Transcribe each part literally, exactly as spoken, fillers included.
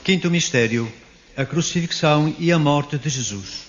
Quinto mistério: a crucifixão e a morte de Jesus.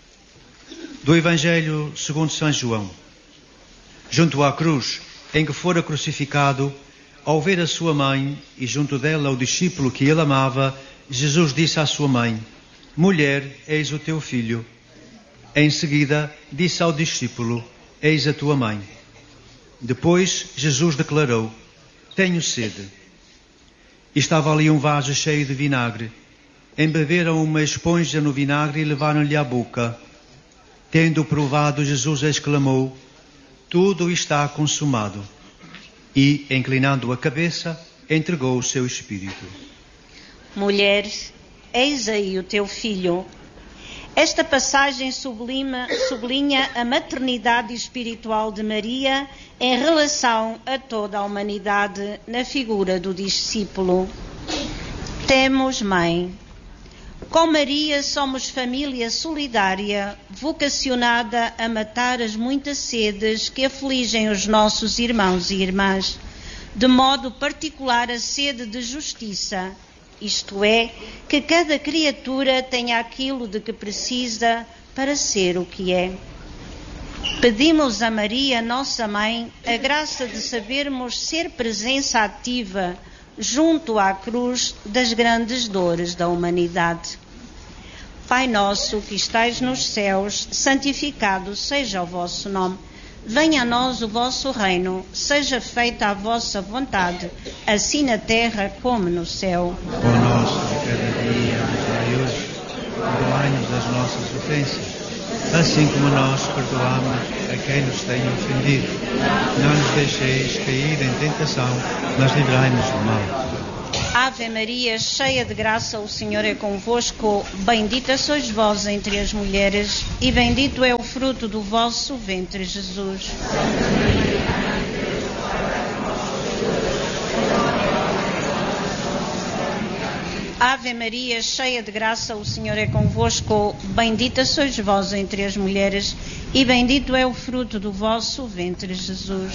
Do Evangelho segundo São João. Junto à cruz em que fora crucificado, ao ver a sua mãe e junto dela o discípulo que ele amava, Jesus disse à sua mãe: Mulher, eis o teu filho. Em seguida, disse ao discípulo: Eis a tua mãe. Depois, Jesus declarou: Tenho sede. Estava ali um vaso cheio de vinagre. Embeberam uma esponja no vinagre e levaram-lhe à boca. Tendo provado, Jesus exclamou: Tudo está consumado. E, inclinando a cabeça, entregou o seu espírito. Mulher, eis aí o teu filho. Esta passagem sublima, sublinha a maternidade espiritual de Maria em relação a toda a humanidade na figura do discípulo. Temos mãe. Com Maria somos família solidária, vocacionada a matar as muitas sedes que afligem os nossos irmãos e irmãs, de modo particular a sede de justiça, isto é, que cada criatura tenha aquilo de que precisa para ser o que é. Pedimos a Maria, nossa mãe, a graça de sabermos ser presença ativa junto à cruz das grandes dores da humanidade. Pai nosso que estais nos céus, santificado seja o vosso nome. Venha a nós o vosso reino, seja feita a vossa vontade, assim na terra como no céu. O pão nosso de cada dia nos dai hoje, perdoai-nos as nossas ofensas, assim como nós perdoamos a quem nos tem ofendido. Não nos deixeis cair em tentação, mas livrai-nos do mal. Ave Maria, cheia de graça, o Senhor é convosco. Bendita sois vós entre as mulheres, e bendito é o fruto do vosso ventre, Jesus. Ave Maria, cheia de graça, o Senhor é convosco. Bendita sois vós entre as mulheres, e bendito é o fruto do vosso ventre, Jesus.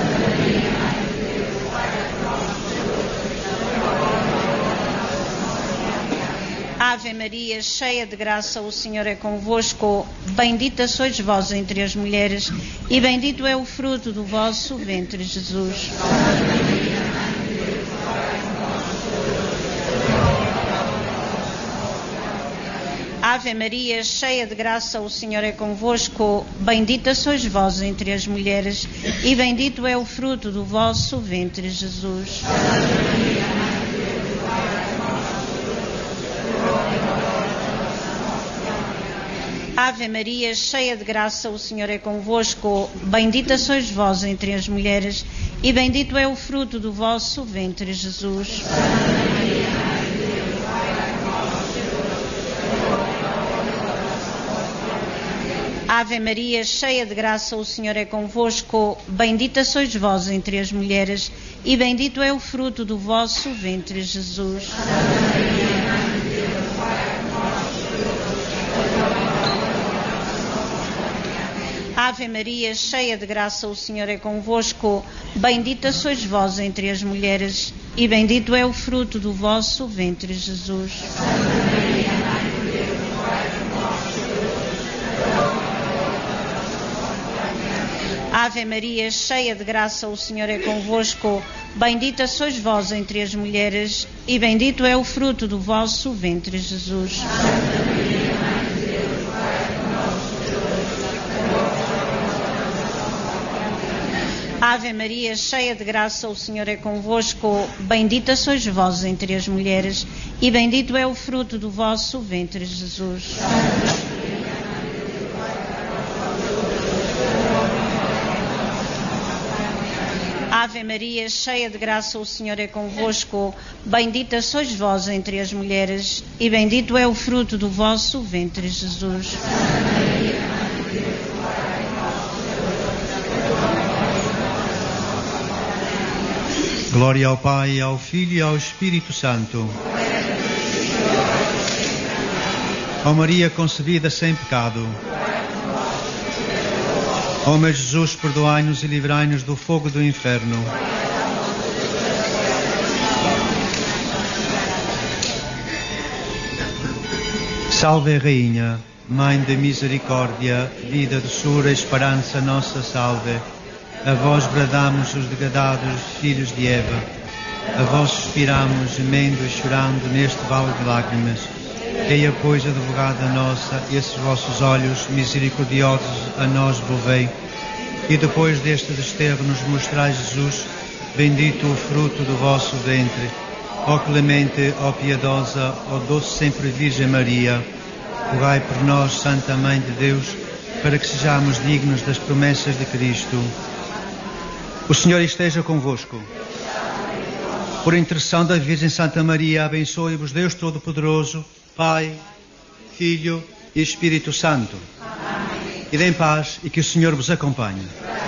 Ave Maria, cheia de graça, o Senhor é convosco. Bendita sois vós entre as mulheres, e bendito é o fruto do vosso ventre, Jesus. Ave Maria, cheia de graça, o Senhor é convosco. Bendita sois vós entre as mulheres, e bendito é o fruto do vosso ventre, Jesus. Ave Maria, cheia de graça, o Senhor é convosco. Bendita sois vós entre as mulheres, e bendito é o fruto do vosso ventre, Jesus. Ave Maria, cheia de graça, o Senhor é convosco. Bendita sois vós entre as mulheres, e bendito é o fruto do vosso ventre, Jesus. Ave Maria, cheia de graça, o Senhor é convosco. Bendita sois vós entre as mulheres, e bendito é o fruto do vosso ventre, Jesus. Ave Maria, cheia de graça, o Senhor é convosco. Bendita sois vós entre as mulheres, e bendito é o fruto do vosso ventre, Jesus. Ave Maria, cheia de graça, o Senhor é convosco. Bendita sois vós entre as mulheres, e bendito é o fruto do vosso ventre, Jesus. Ave Maria, cheia de graça, o Senhor é convosco. Bendita sois vós entre as mulheres, e bendito é o fruto do vosso ventre, Jesus. Glória ao Pai, ao Filho e ao Espírito Santo. Ó Maria concebida sem pecado. Ó meu Jesus, perdoai-nos e livrai-nos do fogo do inferno. Salve Rainha, Mãe de misericórdia, vida, doçura, esperança, nossa salve. A vós bradamos os degradados filhos de Eva, a vós suspiramos, gemendo e chorando neste vale de lágrimas. Eia, pois, advogada nossa, esses vossos olhos misericordiosos a nós volvei, e depois deste desterro nos mostrai Jesus, bendito o fruto do vosso ventre. Ó clemente, ó piedosa, ó doce sempre Virgem Maria, rogai por nós, Santa Mãe de Deus, para que sejamos dignos das promessas de Cristo. O Senhor esteja convosco. Por intercessão da Virgem Santa Maria, abençoe-vos Deus Todo-Poderoso, Pai, Filho e Espírito Santo. Amém. Ide em paz e que o Senhor vos acompanhe.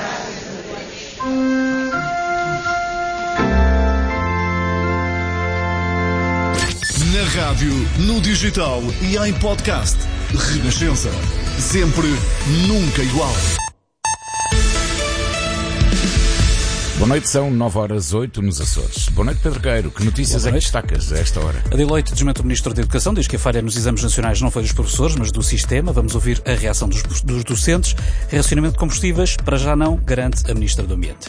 Na rádio, no digital e em podcast. Renascença. Sempre, nunca igual. Boa noite, são nove horas oito nos Açores. Boa noite, Pedro Queiro. Que notícias é que destacas a esta hora? A Deloitte desmente o Ministro da Educação, diz que a falha nos exames nacionais não foi dos professores, mas do sistema. Vamos ouvir a reação dos, dos docentes. Racionamento de combustíveis, para já não, garante a Ministra do Ambiente.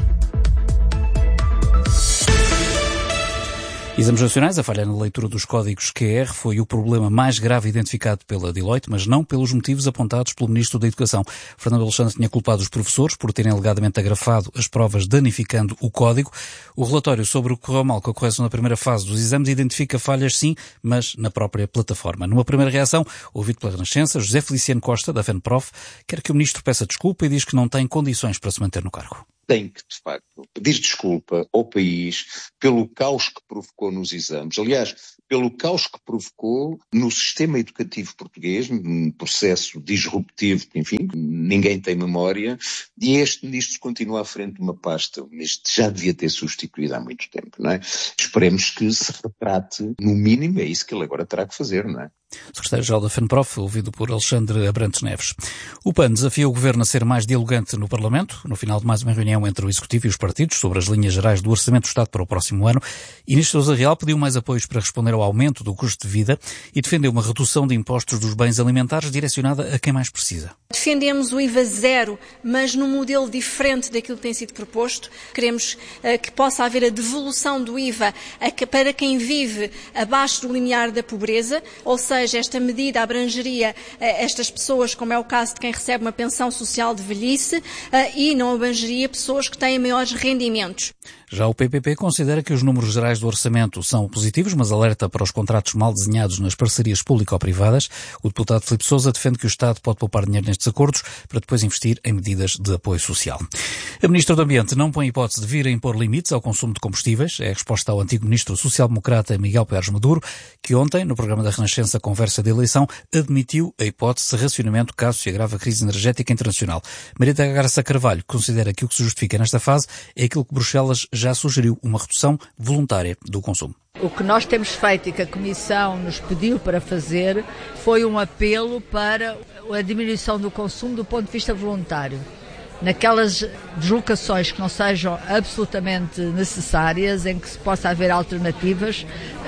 Exames nacionais, a falha na leitura dos códigos Q R foi o problema mais grave identificado pela Deloitte, mas não pelos motivos apontados pelo Ministro da Educação. Fernando Alexandre tinha culpado os professores por terem alegadamente agrafado as provas danificando o código. O relatório sobre o que correu mal com a correção na primeira fase dos exames identifica falhas, sim, mas na própria plataforma. Numa primeira reação, ouvido pela Renascença, José Feliciano Costa, da FENPROF, quer que o Ministro peça desculpa e diz que não tem condições para se manter no cargo. Tem que, de facto, pedir desculpa ao país pelo caos que provocou nos exames. Aliás, pelo caos que provocou no sistema educativo português, num processo disruptivo, enfim, ninguém tem memória, e este ministro continua à frente de uma pasta. O ministro já devia ter substituído há muito tempo, não é? Esperemos que se retrate, no mínimo, é isso que ele agora terá que fazer, não é? Secretário-Geral da FENPROF, ouvido por Alexandre Abrantes Neves. O P A N desafia o Governo a ser mais dialogante no Parlamento, no final de mais uma reunião entre o Executivo e os partidos sobre as linhas gerais do Orçamento do Estado para o próximo ano. Inês Sousa Real pediu mais apoios para responder ao aumento do custo de vida e defendeu uma redução de impostos dos bens alimentares direcionada a quem mais precisa. Defendemos o I V A zero, mas num modelo diferente daquilo que tem sido proposto. Queremos uh, que possa haver a devolução do I V A a que, para quem vive abaixo do limiar da pobreza, ou seja, esta medida abrangeria uh, estas pessoas, como é o caso de quem recebe uma pensão social de velhice, uh, e não abrangeria pessoas que têm maiores rendimentos. Já o P P P considera que os números gerais do orçamento são positivos, mas alerta para os contratos mal desenhados nas parcerias público-privadas. O deputado Filipe Sousa defende que o Estado pode poupar dinheiro nestes acordos para depois investir em medidas de apoio social. A Ministra do Ambiente não põe hipótese de vir a impor limites ao consumo de combustíveis. É a resposta ao antigo Ministro Social-Democrata Miguel Pérez Maduro, que ontem, no programa da Renascença Conversa de Eleição, admitiu a hipótese de racionamento caso se agrave a crise energética internacional. Marita Garça Carvalho considera que o que se justifica nesta fase é aquilo que Bruxelas já sugeriu, uma redução voluntária do consumo. O que nós temos feito e que a Comissão nos pediu para fazer foi um apelo para a diminuição do consumo do ponto de vista voluntário. Naquelas deslocações que não sejam absolutamente necessárias, em que se possa haver alternativas,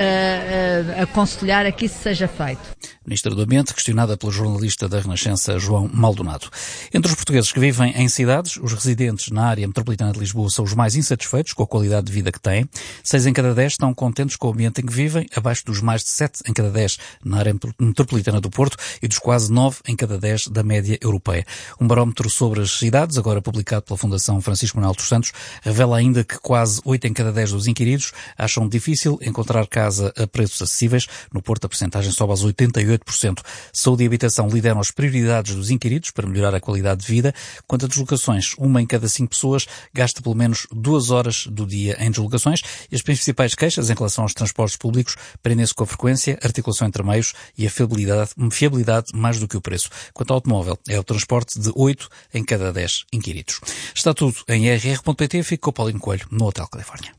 uh, uh, aconselhar a que isso seja feito. Ministra do Ambiente, questionada pelo jornalista da Renascença, João Maldonado. Entre os portugueses que vivem em cidades, os residentes na área metropolitana de Lisboa são os mais insatisfeitos com a qualidade de vida que têm. Seis em cada dez estão contentes com o ambiente em que vivem, abaixo dos mais de sete em cada dez na área metropolitana do Porto e dos quase nove em cada dez da média europeia. Um barómetro sobre as cidades, agora publicado pela Fundação Francisco Manuel dos Santos, revela ainda que quase oito em cada dez dos inquiridos acham difícil encontrar casa a preços acessíveis. No Porto, a percentagem sobe aos oitenta e oito por cento. Saúde e habitação lideram as prioridades dos inquiridos para melhorar a qualidade de vida. Quanto a deslocações, uma em cada cinco pessoas gasta pelo menos duas horas do dia em deslocações. E as principais queixas em relação aos transportes públicos prendem-se com a frequência, articulação entre meios e a fiabilidade, fiabilidade mais do que o preço. Quanto ao automóvel, é o transporte de oito em cada dez inquiridos. Está tudo em r r ponto p t. Fico com o Paulinho Coelho no Hotel Califórnia.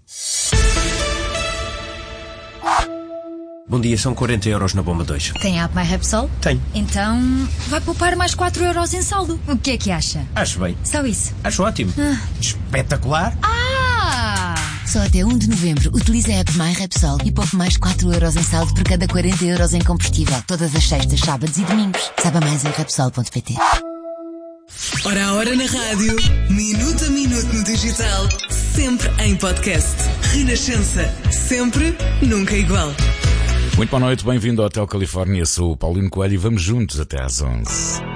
Bom dia, são quarenta euros na bomba dois. Tem a app My Repsol? Tem. Então vai poupar mais quatro euros em saldo. O que é que acha? Acho bem. Só isso? Acho ótimo. Ah. Espetacular. Ah! Só até um de novembro, utilize a app MyRepsol e poupe mais quatro euros em saldo por cada quarenta euros em combustível. Todas as sextas, sábados e domingos. Saiba mais em repsol ponto pt. Hora a hora na rádio, minuto a minuto no digital, sempre em podcast. Renascença, sempre, nunca igual. Muito boa noite, bem-vindo ao Hotel Califórnia. Sou o Paulino Coelho e vamos juntos até às onze.